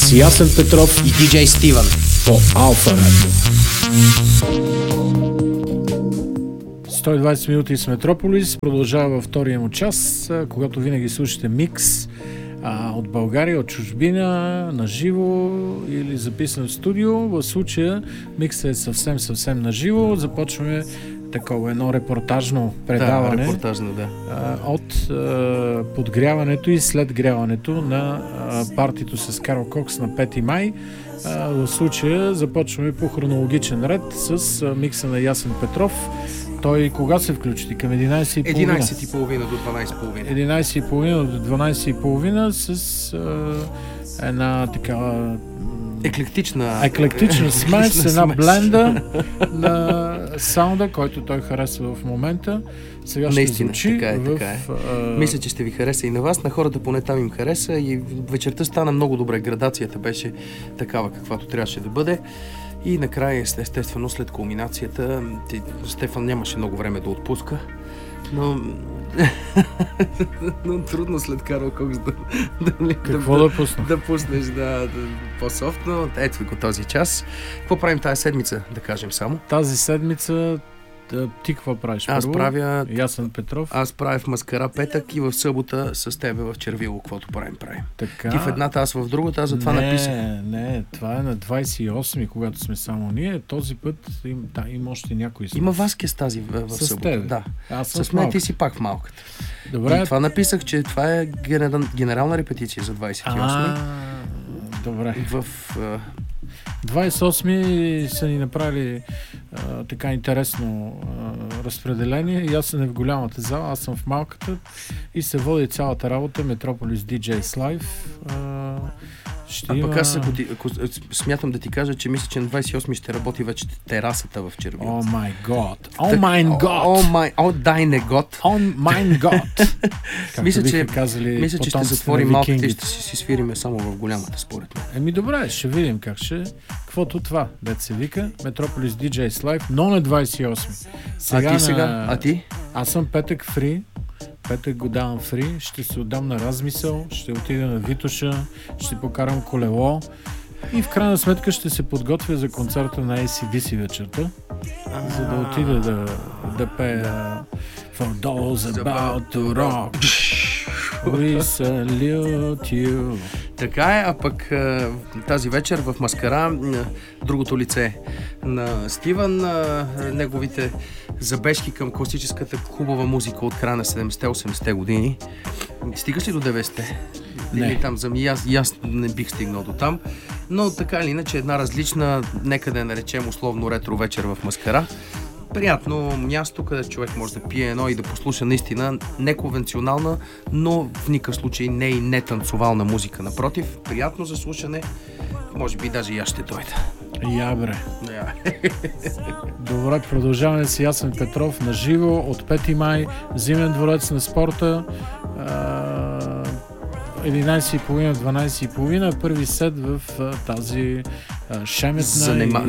с Ясен Петров и диджей Стивън по Алфа Радио. 120 минути с Метрополис. Продължава във втория му час, когато винаги слушате микс от България, от чужбина, на живо или записан в студио. В случая миксът е съвсем на живо. Започваме такова едно репортажно предаване от подгряването и след гряването на партито с Карл Кокс на 5 май. В случая започваме по хронологичен ред с микса на Ясен Петров. Той кога се включи? Към 11:30? 11:30 до 12:30. 11:30 до 12:30 с една такава еклектична смес, една бленда на саунда, който той харесва в момента. Сега ще звучи така е. Мисля, че ще ви хареса и на вас. На хората поне там им хареса и вечерта стана много добре. Градацията беше такава, каквато трябваше да бъде. И накрая, естествено, след кулминацията, Стефан нямаше много време да отпуска, но трудно след Карл Кокс да пуснеш по-софт, но ето го този час. Какво правим тази седмица, да кажем само? Тази седмица ти какво правиш? Ясен Петров. Аз правя в Маскара петък и в събота с тебе в Червило, каквото правим. Така... Ти в едната, аз в другата, аз затова написах. Не, това е на 28-ми, когато сме само ние. Този път има още някой. Има Васкес тази в събота. Тебе. Да. Аз съм с мен ти си пак в малката. Добре. И това написах, че това е генерална репетиция за 28-ми. Добре. В 28-ми са ни направили така интересно разпределение. И аз съм в голямата зала, аз съм в малката и се води цялата работа Метрополис DJs Live. Пък аз смятам да ти кажа, че мисля, че на 28 ще работи вече терасата в Червило. О май год! О майн год! О дайне год! О майн год! Мисля, че ще затворим малката и ще си свириме само в голямата, според мен. Добре, ще видим как ще. Каквото това, дет се вика, Метрополис DJs Live, но на 28. А ти? Аз съм петък фри. Петък го давам фри, ще се отдам на размисъл, ще отида на Витоша, ще покарам колело и в крайна сметка ще се подготвя за концерта на AC/DC вечерта, за да отида да пея For those about to rock we salute you. Така е, а пък тази вечер в Маскара другото лице на Стивън, неговите забежки към класическата хубава музика от края на 70-80-те години. Стигаш ли до 90-те? Не. Там, аз не бих стигнал до там, но така или иначе една различна, нека да наречем условно ретро вечер в Маскара. Приятно място, където човек може да пие едно и да послуша наистина неконвенционална, но в никакъв случай не и не танцовална музика. Напротив, приятно за слушане. Може би даже и аз ще дойда. Бре. Добре, продължаваме с Ясен Петров на живо от 5 май, Зимен дворец на спорта. 11:30, 12:30, първи сет в тази шеметна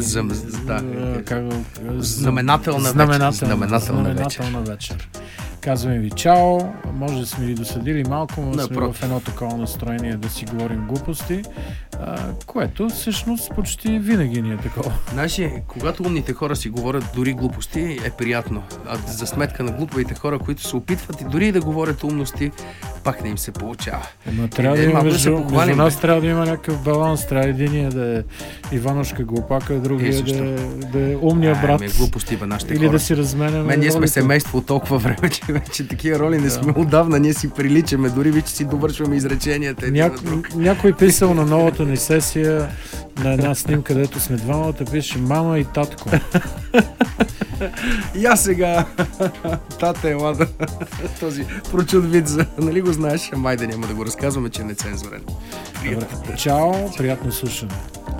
знаменателна вечер. Казваме ви чао, може да сме ви досъдили малко, но сме в едно такова настроение да си говорим глупости, което всъщност почти винаги ни е такова. Знаеш, когато умните хора си говорят дори глупости, е приятно. А за сметка на глупавите хора, които се опитват и дори да говорят умности, пак не им се получава. Трябва да има между нас трябва да има някакъв баланс. Трябва единия да е Иванушка глупака, другия да е умния брат. Глупости бе нашите или хора. Да си разменяме. Ние сме семейство от толкова време, че вече такива роли не сме отдавна. Ние си приличаме, дори вече си довършваме изреченията. Някой писал на новата ни сесия на една снимка, където сме двамата, пише мама и татко. И аз сега, тата е лада, този прочут вид, нали го знаеш, май да няма да го разказваме, че не цензурен. Чао, приятно слушане.